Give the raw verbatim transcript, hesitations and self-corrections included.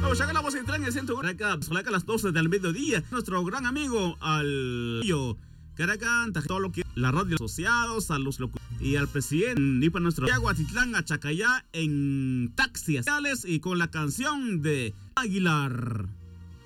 Ya la voz en el centro Caracas, a las doce del mediodía. Nuestro gran amigo al Caracas, todo lo que la radio asociados a los locutores y al presidente y para nuestro Aguatitlán a Chacayá en taxis y con la canción de Aguilar.